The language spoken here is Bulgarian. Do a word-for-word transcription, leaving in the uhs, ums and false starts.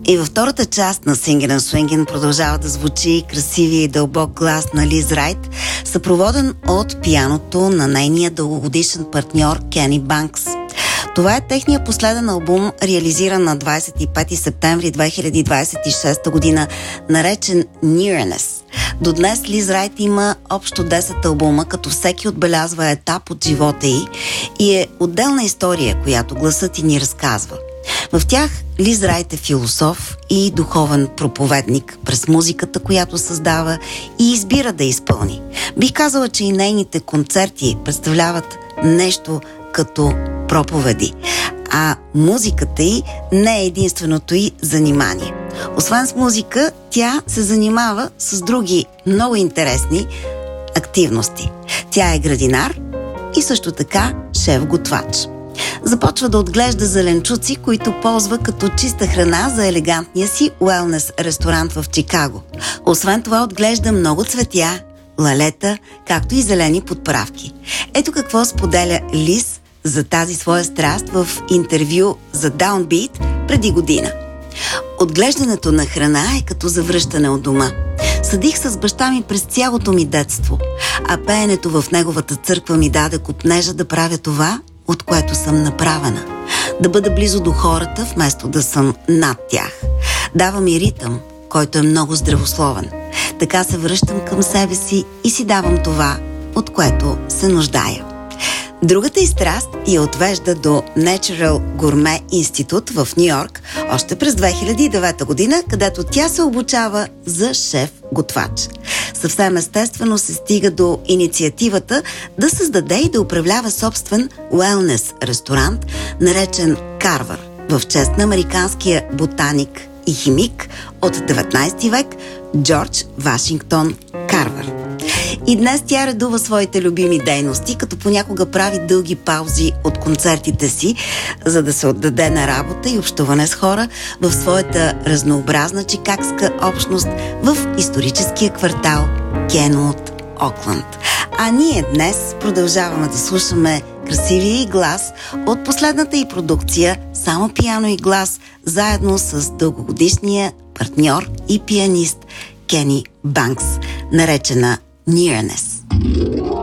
И във втората част на Singin' and Swingin' продължава да звучи красивия и дълбок глас на Лиз Райт, съпроводен от пианото на нейния дългогодишен партньор Кени Банкс. Това е техният последен албум, реализиран на двадесет и пети септември две хиляди двадесет и шеста година, наречен Nearness. До днес Лиз Райт има общо десет албума, като всеки отбелязва етап от живота й и е отделна история, която гласът й ни разказва. В тях Лиз Райт е философ и духовен проповедник през музиката, която създава и избира да изпълни. Бих казала, че и нейните концерти представляват нещо като проповеди, а музиката й не е единственото й занимание. Освен с музика, тя се занимава с други много интересни активности. Тя е градинар и също така шеф-готвач. Започва да отглежда зеленчуци, които ползва като чиста храна за елегантния си уелнес ресторант в Чикаго. Освен това отглежда много цветя, лалета, както и зелени подправки. Ето какво споделя Лиз за тази своя страст в интервю за Downbeat преди година. Отглеждането на храна е като завръщане от дома. Съдих с баща ми през цялото ми детство, а пеенето в неговата църква ми даде копнежа да правя това, от което съм направена. Да бъда близо до хората, вместо да съм над тях. Дава ми ритъм, който е много здравословен. Така се връщам към себе си и си давам това, от което се нуждая. Другата й страст я отвежда до Natural Gourmet Institute в Нью-Йорк още през две хиляди и девета година, където тя се обучава за шеф-готвач. Съвсем естествено се стига до инициативата да създаде и да управлява собствен уелнес ресторант, наречен Карвар, в чест на американския ботаник и химик от деветнадесети век Джордж Вашингтон Карвар. И днес тя редува своите любими дейности, като понякога прави дълги паузи от концертите си, за да се отдаде на работа и общуване с хора в своята разнообразна чикагска общност в историческия квартал Кенуот, Окланд. А ние днес продължаваме да слушаме красивия и глас от последната й продукция «Само пиано и глас», заедно с дългогодишния партньор и пианист Кени Банкс, наречена Nearness.